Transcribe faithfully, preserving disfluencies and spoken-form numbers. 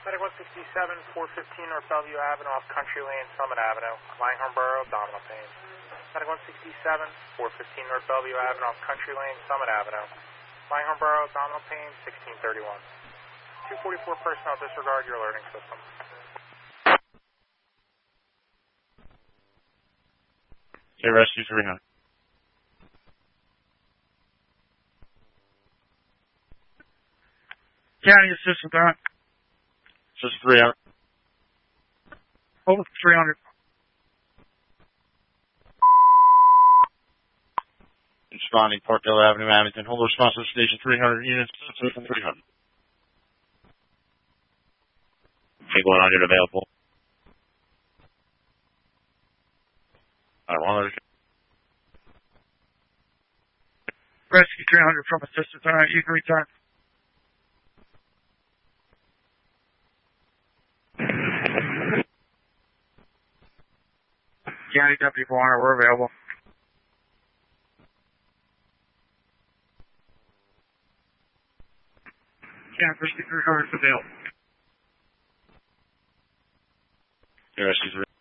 Medic one sixty-seven, four fifteen North Bellevue Avenue, off Country Lane, Summit Avenue. Langhorne Borough, abdominal pain. Medic one sixty-seven, four fifteen North Bellevue Avenue, off Country Lane, Summit Avenue. Langhorne Borough, abdominal pain, sixteen thirty-one. two forty-four personnel, disregard your alerting system. Okay, rescue three hundred. County assistant, that. Just three hundred. Over three hundred. Responding, Parkdale Avenue, Abington. Hold response to station three hundred units, within three hundred. Take one hundred available. Alright, one hundred. Rescue three hundred from assistant, alright, you can return. County Deputy four hundred, we're available. County Rescue three hundred available. Okay, rescue three.